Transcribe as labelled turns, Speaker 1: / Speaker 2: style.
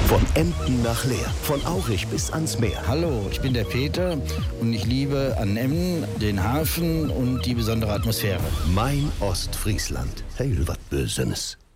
Speaker 1: Von Emden nach Leer, von Aurich bis ans Meer.
Speaker 2: Hallo, ich bin der Peter und ich liebe an Emden den Hafen und die besondere Atmosphäre.
Speaker 1: Mein Ostfriesland. Heil wat Bösenes.